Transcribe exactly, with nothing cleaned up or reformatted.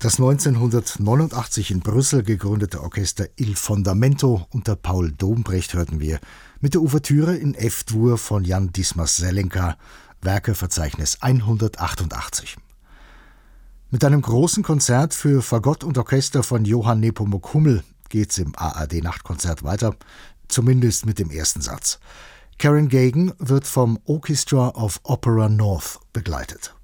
Das neunzehnhundertneunundachtzig in Brüssel gegründete Orchester Il Fondamento unter Paul Dombrecht hörten wir mit der Ouvertüre in F-Dur von Jan Dismas-Zelenka, Werkeverzeichnis hundertachtundachtzig. Mit einem großen Konzert für Fagott und Orchester von Johann Nepomuk Hummel geht's im A R D-Nachtkonzert weiter, zumindest mit dem ersten Satz. Karen Gagan wird vom Orchestra of Opera North begleitet.